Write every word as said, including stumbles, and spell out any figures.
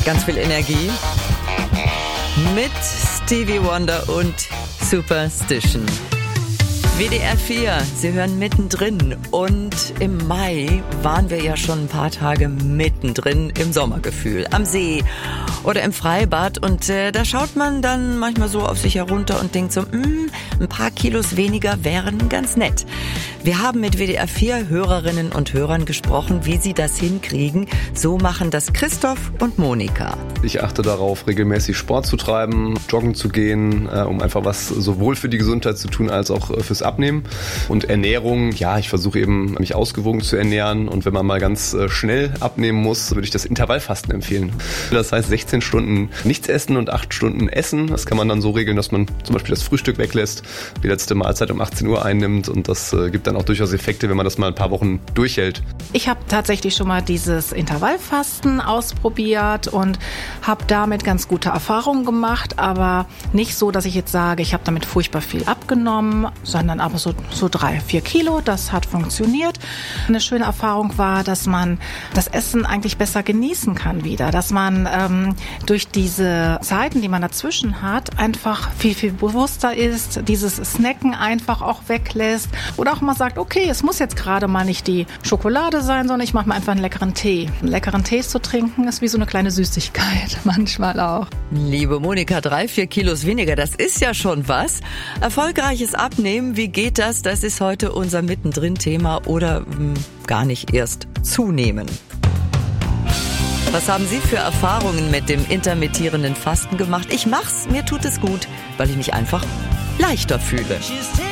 ganz viel Energie mit Stevie Wonder und Superstition. W D R vier, Sie hören mittendrin, und im Mai waren wir ja schon ein paar Tage mittendrin im Sommergefühl, am See oder im Freibad, und äh, da schaut man dann manchmal so auf sich herunter und denkt so, mh, ein paar Kilos weniger wären ganz nett. Wir haben mit W D R vier Hörerinnen und Hörern gesprochen, wie sie das hinkriegen. So machen das Christoph und Monika. Ich achte darauf, regelmäßig Sport zu treiben, joggen zu gehen, äh, um einfach was sowohl für die Gesundheit zu tun, als auch äh, fürs Abnehmen. Und Ernährung, ja, ich versuche eben, mich ausgewogen zu ernähren. Und wenn man mal ganz äh, schnell abnehmen muss, würde ich das Intervallfasten empfehlen. Das heißt sechzehn Stunden nichts essen und acht Stunden essen. Das kann man dann so regeln, dass man zum Beispiel das Frühstück weglässt, die letzte Mahlzeit um achtzehn Uhr einnimmt. Und das äh, gibt dann auch durchaus Effekte, wenn man das mal ein paar Wochen durchhält. Ich habe tatsächlich schon mal dieses Intervallfasten ausprobiert und habe damit ganz gute Erfahrungen gemacht, aber nicht so, dass ich jetzt sage, ich habe damit furchtbar viel abgenommen, sondern aber so, so drei, vier Kilo, das hat funktioniert. Eine schöne Erfahrung war, dass man das Essen eigentlich besser genießen kann wieder, dass man ähm, durch diese Zeiten, die man dazwischen hat, einfach viel, viel bewusster ist, dieses Snacken einfach auch weglässt oder auch mal sagt, okay, es muss jetzt gerade mal nicht die Schokolade sein, sondern ich mache mir einfach einen leckeren Tee. Einen leckeren Tee zu trinken ist wie so eine kleine Süßigkeit, manchmal auch. Liebe Monika, drei, vier Kilos weniger, das ist ja schon was. Erfolgreiches Abnehmen, wie geht das? Das ist heute unser Mittendrin-Thema, oder mh, gar nicht erst zunehmen. Was haben Sie für Erfahrungen mit dem intermittierenden Fasten gemacht? Ich mach's, mir tut es gut, weil ich mich einfach leichter fühle.